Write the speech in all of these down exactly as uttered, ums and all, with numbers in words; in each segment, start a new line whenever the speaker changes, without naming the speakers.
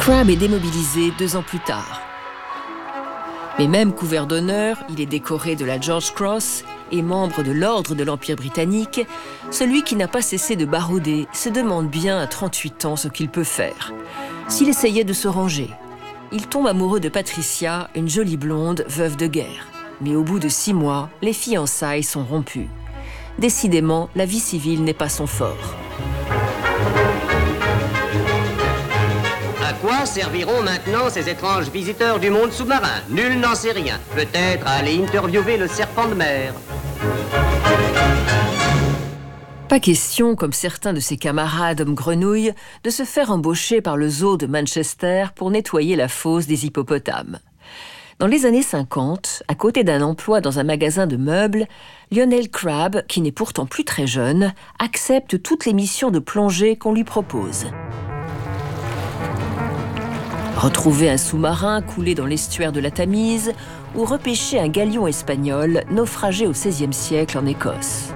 Crabbe est démobilisé deux ans plus tard. Mais même couvert d'honneur, il est décoré de la George Cross et membre de l'Ordre de l'Empire britannique. Celui qui n'a pas cessé de barouder se demande bien à trente-huit ans ce qu'il peut faire. S'il essayait de se ranger, il tombe amoureux de Patricia, une jolie blonde veuve de guerre. Mais au bout de six mois, les fiançailles sont rompues. Décidément, la vie civile n'est pas son fort.
À quoi serviront maintenant ces étranges visiteurs du monde sous-marin? Nul n'en sait rien. Peut-être à aller interviewer le serpent de mer.
Pas question, comme certains de ses camarades hommes grenouilles, de se faire embaucher par le zoo de Manchester pour nettoyer la fosse des hippopotames. Dans les années cinquante, à côté d'un emploi dans un magasin de meubles, Lionel Crabbe, qui n'est pourtant plus très jeune, accepte toutes les missions de plongée qu'on lui propose. Retrouver un sous-marin coulé dans l'estuaire de la Tamise ou repêcher un galion espagnol naufragé au seizième siècle en Écosse.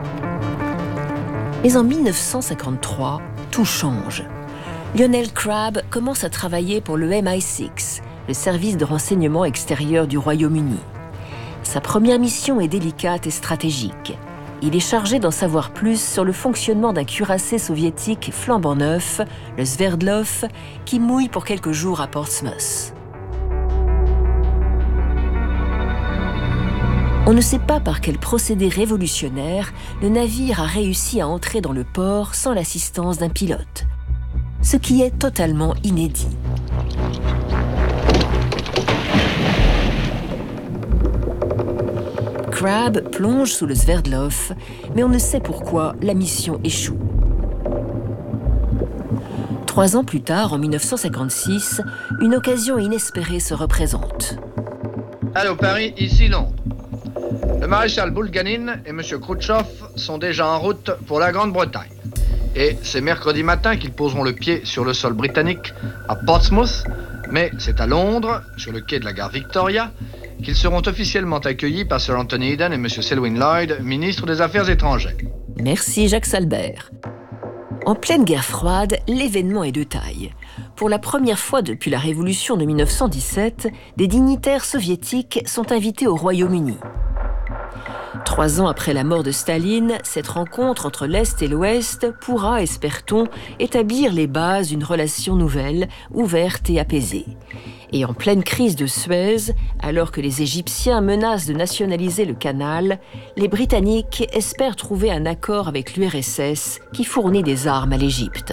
Mais en mille neuf cent cinquante-trois, tout change. Lionel Crabbe commence à travailler pour le M I six, le service de renseignement extérieur du Royaume-Uni. Sa première mission est délicate et stratégique. Il est chargé d'en savoir plus sur le fonctionnement d'un cuirassé soviétique flambant neuf, le Sverdlov, qui mouille pour quelques jours à Portsmouth. On ne sait pas par quel procédé révolutionnaire le navire a réussi à entrer dans le port sans l'assistance d'un pilote, ce qui est totalement inédit. Crabbe plonge sous le Sverdlov, mais on ne sait pourquoi la mission échoue. Trois ans plus tard, en mille neuf cent cinquante-six, une occasion inespérée se représente.
Allô Paris, ici Londres. Le maréchal Bulganin et M. Khrouchtchev sont déjà en route pour la Grande-Bretagne. Et c'est mercredi matin qu'ils poseront le pied sur le sol britannique à Portsmouth, mais c'est à Londres, sur le quai de la gare Victoria, qu'ils seront officiellement accueillis par Sir Anthony Eden et M. Selwyn Lloyd, ministre des Affaires étrangères.
Merci Jacques Salbert. En pleine guerre froide, l'événement est de taille. Pour la première fois depuis la Révolution de mille neuf cent dix-sept, des dignitaires soviétiques sont invités au Royaume-Uni. Trois ans après la mort de Staline, cette rencontre entre l'Est et l'Ouest pourra, espère-t-on, établir les bases d'une relation nouvelle, ouverte et apaisée. Et en pleine crise de Suez, alors que les Égyptiens menacent de nationaliser le canal, les Britanniques espèrent trouver un accord avec l'U R S S qui fournit des armes à l'Égypte.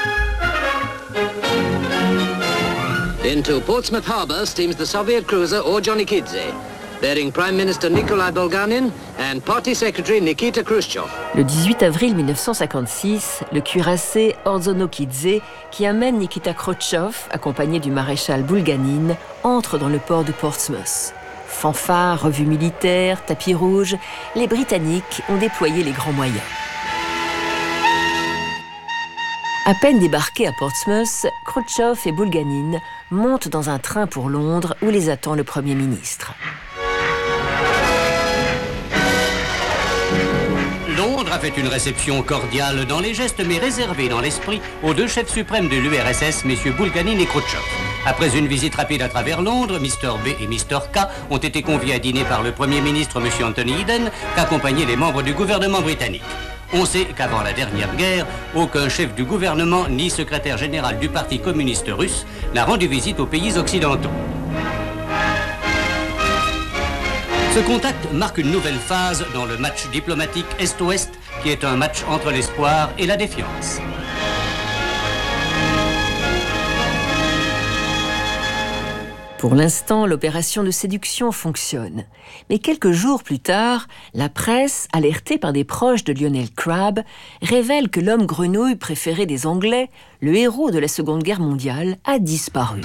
Into Portsmouth Harbour steams the Soviet cruiser Ordzhonikidze, bearing Prime Minister Nikolai Bulganin and Party Secretary Nikita Khrouchtchev.
Le dix-huit avril mille neuf cent cinquante-six, le cuirassé Ordzhonikidze, qui amène Nikita Khrouchtchev, accompagné du maréchal Bulganin, entre dans le port de Portsmouth. Fanfares, revues militaires, tapis rouge, les Britanniques ont déployé les grands moyens. À peine débarqués à Portsmouth, Khrouchtchev et Bulganin montent dans un train pour Londres où les attend le Premier ministre.
Londres a fait une réception cordiale dans les gestes mais réservée dans l'esprit aux deux chefs suprêmes de l'U R S S, messieurs Bulganin et Khrouchtchev. Après une visite rapide à travers Londres, mister B et mister K ont été conviés à dîner par le Premier ministre, monsieur Anthony Eden, qu'accompagnaient les membres du gouvernement britannique. On sait qu'avant la dernière guerre, aucun chef du gouvernement ni secrétaire général du Parti communiste russe n'a rendu visite aux pays occidentaux. Ce contact marque une nouvelle phase dans le match diplomatique Est-Ouest, qui est un match entre l'espoir et la défiance.
Pour l'instant, l'opération de séduction fonctionne. Mais quelques jours plus tard, la presse, alertée par des proches de Lionel Crabbe, révèle que l'homme grenouille préféré des Anglais, le héros de la Seconde Guerre mondiale, a disparu.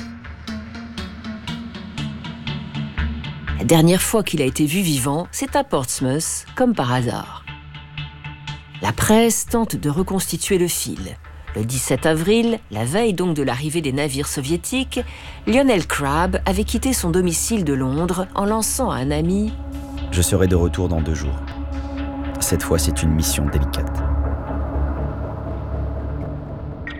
La dernière fois qu'il a été vu vivant, c'est à Portsmouth, comme par hasard. La presse tente de reconstituer le fil. Le dix-sept avril, la veille donc de l'arrivée des navires soviétiques, Lionel Crabbe avait quitté son domicile de Londres en lançant à un ami
« Je serai de retour dans deux jours. Cette fois, c'est une mission délicate. »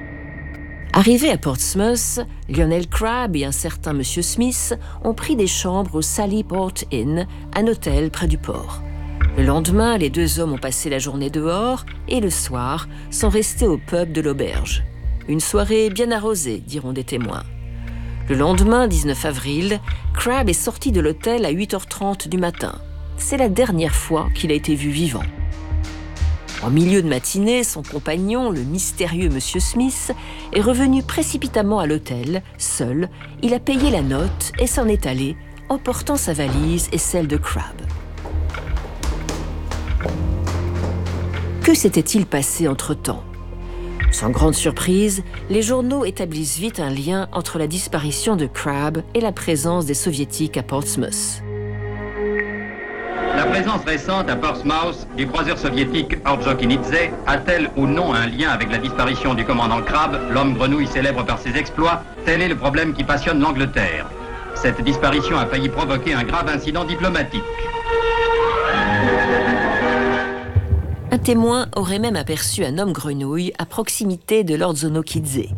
Arrivés à Portsmouth, Lionel Crabb et un certain Monsieur Smith ont pris des chambres au Sally Port Inn, un hôtel près du port. Le lendemain, les deux hommes ont passé la journée dehors et le soir, sont restés au pub de l'auberge. Une soirée bien arrosée, diront des témoins. Le lendemain, dix-neuf avril, Crabb est sorti de l'hôtel à huit heures trente du matin. C'est la dernière fois qu'il a été vu vivant. En milieu de matinée, son compagnon, le mystérieux Monsieur Smith, est revenu précipitamment à l'hôtel. Seul, il a payé la note et s'en est allé, emportant sa valise et celle de Crabb. Que s'était-il passé entre-temps ? Sans grande surprise, les journaux établissent vite un lien entre la disparition de Crabb et la présence des Soviétiques à Portsmouth.
La présence récente à Portsmouth du croiseur soviétique Orjonikidze a-t-elle ou non un lien avec la disparition du commandant Crabb, l'homme grenouille célèbre par ses exploits? Tel est le problème qui passionne l'Angleterre. Cette disparition a failli provoquer un grave incident diplomatique.
Un témoin aurait même aperçu un homme grenouille à proximité de Orjonikidze.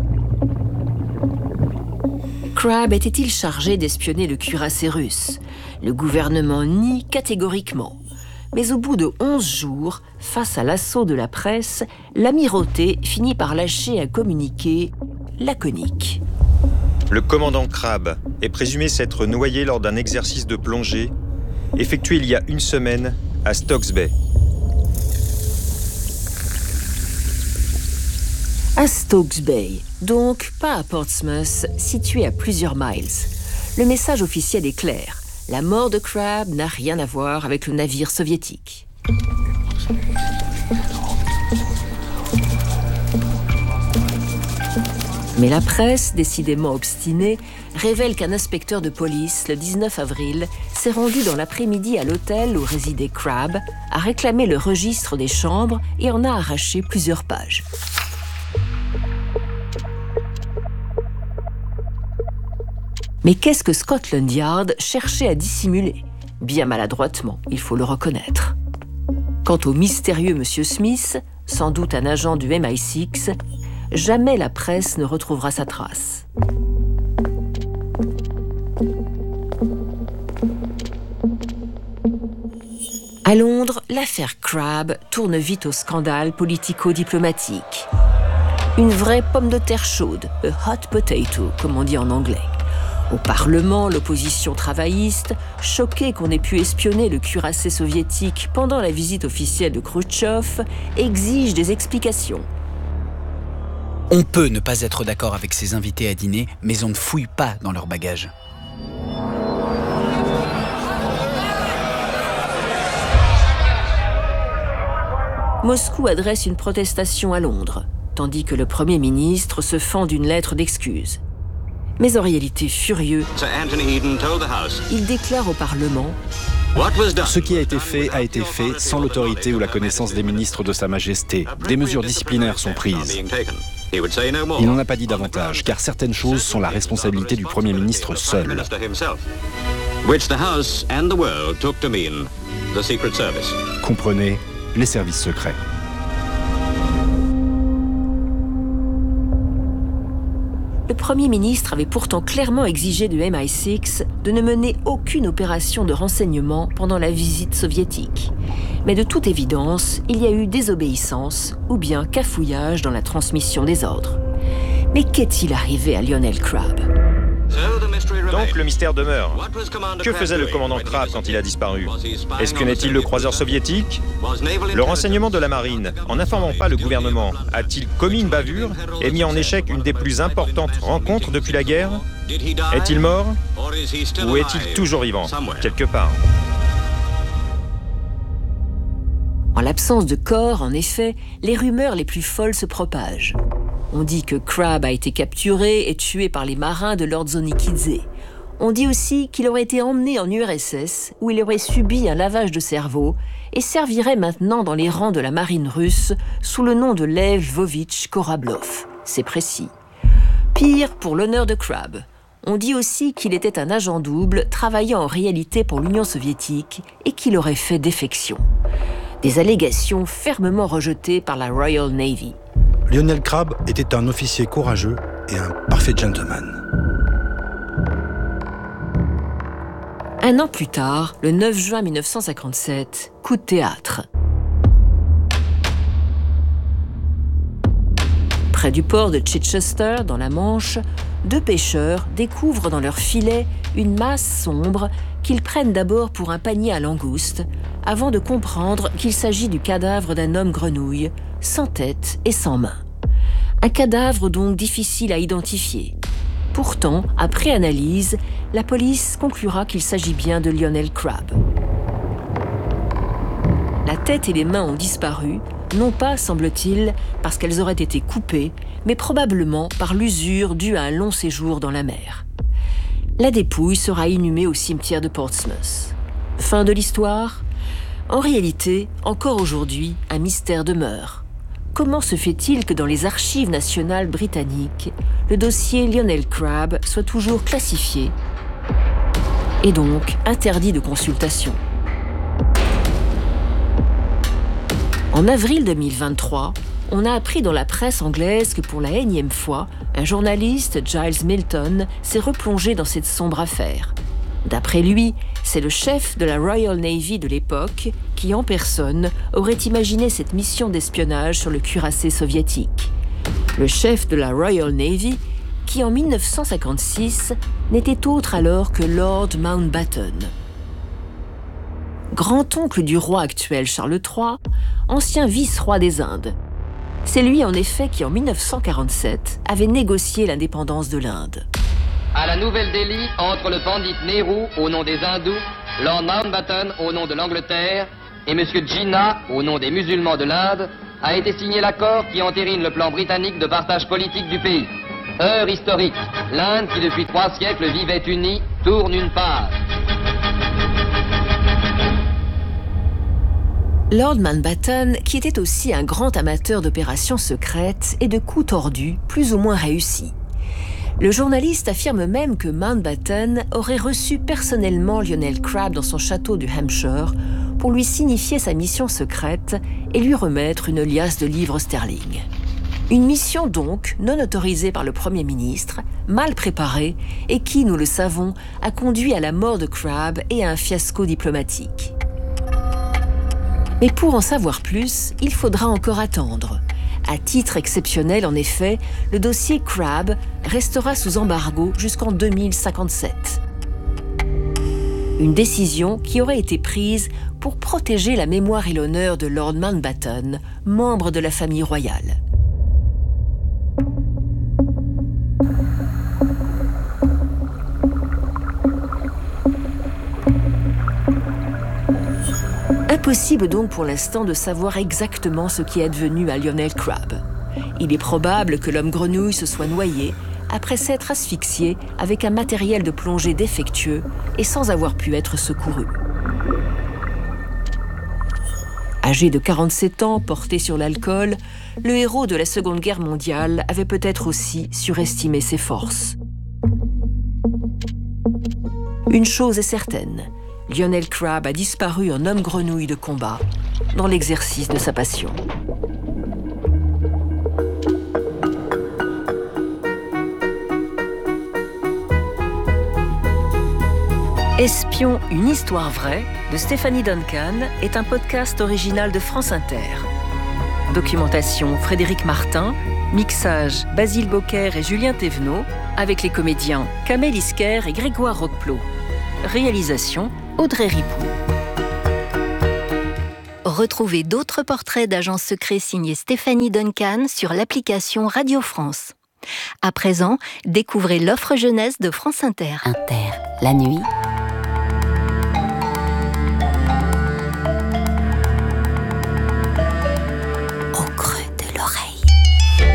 Crabb était-il chargé d'espionner le cuirassé russe ? Le gouvernement nie catégoriquement. Mais au bout de onze jours, face à l'assaut de la presse, l'amirauté finit par lâcher un communiqué laconique.
Le commandant Crabb est présumé s'être noyé lors d'un exercice de plongée effectué il y a une semaine à Stokes Bay.
À Stokes Bay, donc pas à Portsmouth, situé à plusieurs miles. Le message officiel est clair. La mort de Crabb n'a rien à voir avec le navire soviétique. Mais la presse, décidément obstinée, révèle qu'un inspecteur de police, le dix-neuf avril, s'est rendu dans l'après-midi à l'hôtel où résidait Crabb, a réclamé le registre des chambres et en a arraché plusieurs pages. Mais qu'est-ce que Scotland Yard cherchait à dissimuler ? Bien maladroitement, il faut le reconnaître. Quant au mystérieux Monsieur Smith, sans doute un agent du M I six, jamais la presse ne retrouvera sa trace. À Londres, l'affaire Crabb tourne vite au scandale politico-diplomatique. Une vraie pomme de terre chaude, a hot potato, comme on dit en anglais. Au Parlement, l'opposition travailliste, choquée qu'on ait pu espionner le cuirassé soviétique pendant la visite officielle de Khrouchtchev, exige des explications.
On peut ne pas être d'accord avec ses invités à dîner, mais on ne fouille pas dans leurs bagages.
Moscou adresse une protestation à Londres, tandis que le Premier ministre se fend d'une lettre d'excuses. Mais en réalité furieux, il déclare au Parlement
« Ce qui a été fait a été fait sans l'autorité ou la connaissance des ministres de Sa Majesté. Des mesures disciplinaires sont prises. » Il n'en a pas dit davantage, car certaines choses sont la responsabilité du Premier ministre seul. Comprenez, les services secrets.
Le Premier ministre avait pourtant clairement exigé du M I six de ne mener aucune opération de renseignement pendant la visite soviétique. Mais de toute évidence, il y a eu désobéissance ou bien cafouillage dans la transmission des ordres. Mais qu'est-il arrivé à Lionel Crabb ?
Donc le mystère demeure. Que faisait le commandant Crabb quand il a disparu ? Espionnait-il le croiseur soviétique ? Le renseignement de la marine, en n'informant pas le gouvernement, a-t-il commis une bavure et mis en échec une des plus importantes rencontres depuis la guerre ? Est-il mort ? Ou est-il toujours vivant, quelque part ?
En l'absence de corps, en effet, les rumeurs les plus folles se propagent. On dit que Crabb a été capturé et tué par les marins de Orjonikidze. On dit aussi qu'il aurait été emmené en U R S S, où il aurait subi un lavage de cerveau et servirait maintenant dans les rangs de la marine russe sous le nom de Lev Lvovitch Korablov. C'est précis. Pire pour l'honneur de Crabb. On dit aussi qu'il était un agent double travaillant en réalité pour l'Union soviétique et qu'il aurait fait défection. Des allégations fermement rejetées par la Royal Navy.
Lionel Crabb était un officier courageux et un parfait gentleman.
Un an plus tard, le neuf juin mille neuf cent cinquante-sept, coup de théâtre. Près du port de Chichester, dans la Manche, deux pêcheurs découvrent dans leur filet une masse sombre qu'ils prennent d'abord pour un panier à langoustes, avant de comprendre qu'il s'agit du cadavre d'un homme grenouille, sans tête et sans main. Un cadavre donc difficile à identifier. Pourtant, après analyse, la police conclura qu'il s'agit bien de Lionel Crabb. La tête et les mains ont disparu, non pas, semble-t-il, parce qu'elles auraient été coupées, mais probablement par l'usure due à un long séjour dans la mer. La dépouille sera inhumée au cimetière de Portsmouth. Fin de l'histoire ? En réalité, encore aujourd'hui, un mystère demeure. Comment se fait-il que dans les archives nationales britanniques, le dossier Lionel Crabb soit toujours classifié et donc interdit de consultation ? En avril deux mille vingt-trois, on a appris dans la presse anglaise que pour la énième fois, un journaliste, Giles Milton, s'est replongé dans cette sombre affaire. D'après lui, c'est le chef de la Royal Navy de l'époque qui, en personne, aurait imaginé cette mission d'espionnage sur le cuirassé soviétique. Le chef de la Royal Navy, qui en mille neuf cent cinquante-six n'était autre alors que Lord Mountbatten. Grand-oncle du roi actuel Charles trois, ancien vice-roi des Indes. C'est lui en effet qui en mille neuf cent quarante-sept avait négocié l'indépendance de l'Inde.
À la Nouvelle-Delhi, entre le pandit Nehru au nom des hindous, Lord Mountbatten au nom de l'Angleterre et M. Jinnah au nom des musulmans de l'Inde, a été signé l'accord qui entérine le plan britannique de partage politique du pays. Heure historique, l'Inde qui depuis trois siècles vivait unie tourne une page.
Lord Mountbatten, qui était aussi un grand amateur d'opérations secrètes et de coups tordus plus ou moins réussis. Le journaliste affirme même que Mountbatten aurait reçu personnellement Lionel Crabb dans son château du Hampshire pour lui signifier sa mission secrète et lui remettre une liasse de livres sterling. Une mission donc non autorisée par le Premier ministre, mal préparée et qui, nous le savons, a conduit à la mort de Crabb et à un fiasco diplomatique. Mais pour en savoir plus, il faudra encore attendre. À titre exceptionnel, en effet, le dossier Crabb restera sous embargo jusqu'en deux mille cinquante-sept. Une décision qui aurait été prise pour protéger la mémoire et l'honneur de Lord Mountbatten, membre de la famille royale. Impossible donc pour l'instant de savoir exactement ce qui est advenu à Lionel Crabb. Il est probable que l'homme grenouille se soit noyé après s'être asphyxié avec un matériel de plongée défectueux et sans avoir pu être secouru. Âgé de quarante-sept ans, porté sur l'alcool, le héros de la Seconde Guerre mondiale avait peut-être aussi surestimé ses forces. Une chose est certaine, Lionel Crabb a disparu en homme grenouille de combat dans l'exercice de sa passion. Espion, une histoire vraie de Stéphanie Duncan est un podcast original de France Inter. Documentation Frédéric Martin, mixage Basile Bocquer et Julien Thévenot, avec les comédiens Kamel Isker et Grégoire Roqueplot. Réalisation Audrey Ripoux.
Retrouvez d'autres portraits d'agents secrets signés Stéphanie Duncan sur l'application Radio France. À présent, découvrez l'offre jeunesse de France Inter.
Inter, la nuit.
Au creux de l'oreille.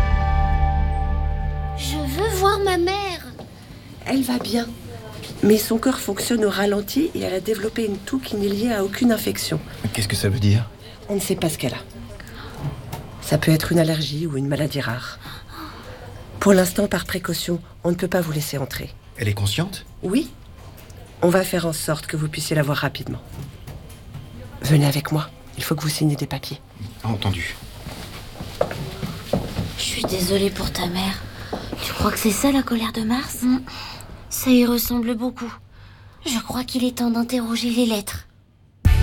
Je veux voir ma mère.
Elle va bien. Mais son cœur fonctionne au ralenti et elle a développé une toux qui n'est liée à aucune infection.
Qu'est-ce que ça veut dire ?
On ne sait pas ce qu'elle a. Ça peut être une allergie ou une maladie rare. Pour l'instant, par précaution, on ne peut pas vous laisser entrer.
Elle est consciente ?
Oui. On va faire en sorte que vous puissiez la voir rapidement. Venez avec moi. Il faut que vous signiez des papiers.
Entendu.
désolée pour ta mère. Tu crois que c'est ça la colère de Mars? mm. Ça y ressemble beaucoup. Je crois qu'il est temps d'interroger les lettres.